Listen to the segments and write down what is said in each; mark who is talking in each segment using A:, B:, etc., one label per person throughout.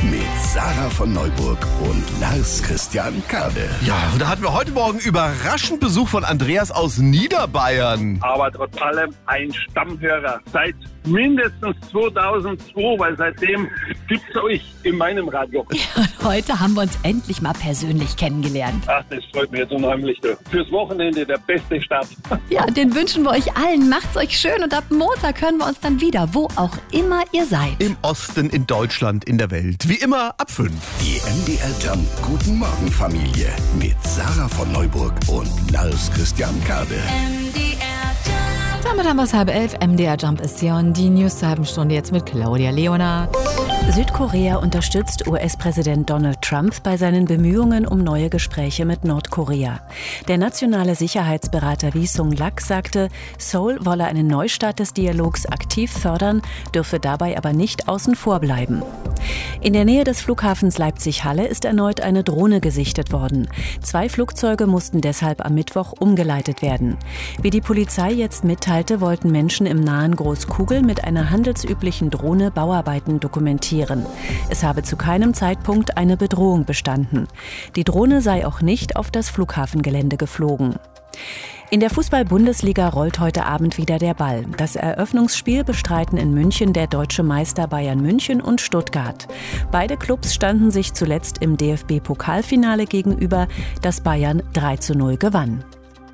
A: mit Sarah von Neuburg und Lars Christian Kade.
B: Ja, und da hatten wir heute Morgen überraschend Besuch von Andreas aus Niederbayern.
C: Aber trotz allem ein Stammhörer seit mindestens 2002, weil seitdem gibt's euch in meinem Radio.
D: Ja, und heute haben wir uns endlich mal persönlich kennengelernt.
C: Ach, das freut mich jetzt unheimlich. Fürs Wochenende der beste Start.
D: Ja, den wünschen wir euch allen. Macht's euch schön und ab Montag hören wir uns dann wieder, wo auch immer ihr seid.
B: Im Osten, in Deutschland, in der Welt. Wie immer ab 5.
A: Die MDR Jump Guten Morgen Familie mit Sarah von Neuburg und Lars Christian Kade.
D: Damit haben wir es 10:30. MDR Jump ist hier und die News zur halben Stunde jetzt mit Claudia Leonard.
E: Südkorea unterstützt US-Präsident Donald Trump bei seinen Bemühungen um neue Gespräche mit Nordkorea. Der nationale Sicherheitsberater Ri Sung-lak sagte, Seoul wolle einen Neustart des Dialogs aktiv fördern, dürfe dabei aber nicht außen vor bleiben. In der Nähe des Flughafens Leipzig-Halle ist erneut eine Drohne gesichtet worden. 2 Flugzeuge mussten deshalb am Mittwoch umgeleitet werden. Wie die Polizei jetzt mitteilte, wollten Menschen im nahen Großkugel mit einer handelsüblichen Drohne Bauarbeiten dokumentieren. Es habe zu keinem Zeitpunkt eine Bedrohung bestanden. Die Drohne sei auch nicht auf das Flughafengelände geflogen. In der Fußball-Bundesliga rollt heute Abend wieder der Ball. Das Eröffnungsspiel bestreiten in München der deutsche Meister Bayern München und Stuttgart. Beide Clubs standen sich zuletzt im DFB-Pokalfinale gegenüber, das Bayern 3:0 gewann.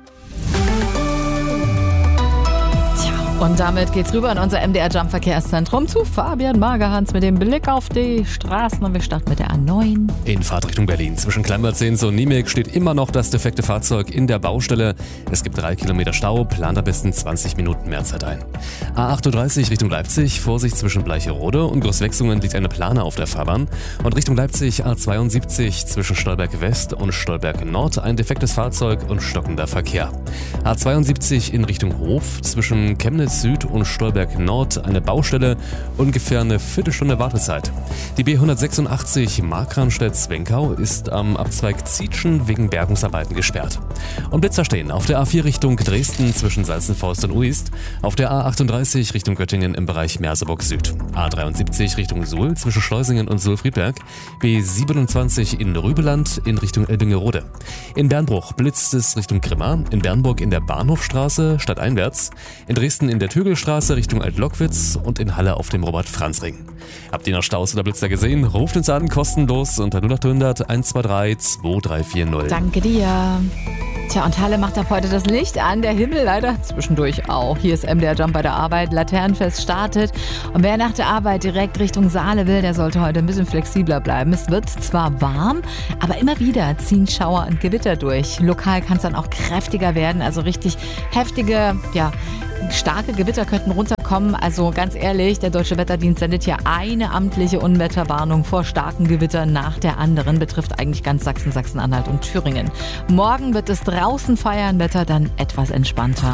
D: Und damit geht's rüber in unser MDR Jump Verkehrszentrum zu Fabian Magerhans mit dem Blick auf die Straßen. Und wir starten mit der A9.
F: In Fahrtrichtung Berlin. Zwischen Kleinbad-Sehns und Niemek steht immer noch das defekte Fahrzeug in der Baustelle. Es gibt 3 Kilometer Stau, plant am besten 20 Minuten mehr Zeit ein. A38 Richtung Leipzig. Vorsicht zwischen Bleicherode und Großwechsungen liegt eine Plane auf der Fahrbahn. Und Richtung Leipzig A72 zwischen Stolberg West und Stolberg Nord ein defektes Fahrzeug und stockender Verkehr. A72 in Richtung Hof zwischen Chemnitz Süd und Stolberg Nord eine Baustelle, ungefähr eine Viertelstunde Wartezeit. Die B186 Markranstädt-Zwenkau ist am Abzweig Zietschen wegen Bergungsarbeiten gesperrt. Und Blitzer stehen auf der A4 Richtung Dresden zwischen Salzenforst und Uist, auf der A38 Richtung Göttingen im Bereich Merseburg Süd, A73 Richtung Suhl zwischen Schleusingen und Suhl-Friedberg, B27 in Rübeland in Richtung Elbingerode. In Bernbruch blitzt es Richtung Grimma, in Bernburg in der Bahnhofstraße stadteinwärts, in Dresden in der Tögelstraße Richtung Alt-Lockwitz und in Halle auf dem Robert-Franz-Ring. Habt ihr noch Staus oder Blitzer gesehen? Ruft uns an, kostenlos unter 0800 123 2340.
D: Danke dir. Tja, und Halle macht ab heute das Licht an, der Himmel leider zwischendurch auch. Hier ist MDR Jump bei der Arbeit, Laternenfest startet. Und wer nach der Arbeit direkt Richtung Saale will, der sollte heute ein bisschen flexibler bleiben. Es wird zwar warm, aber immer wieder ziehen Schauer und Gewitter durch. Lokal kann es dann auch kräftiger werden, also richtig heftige, starke Gewitter könnten runterkommen. Also ganz ehrlich, der Deutsche Wetterdienst sendet hier eine amtliche Unwetterwarnung vor starken Gewittern nach der anderen. Betrifft eigentlich ganz Sachsen, Sachsen-Anhalt und Thüringen. Morgen wird es draußen feiern, Wetter dann etwas entspannter.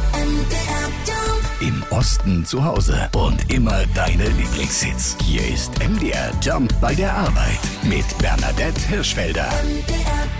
A: Im Osten zu Hause und immer deine Lieblingshits. Hier ist MDR Jump bei der Arbeit mit Bernadette Hirschfelder.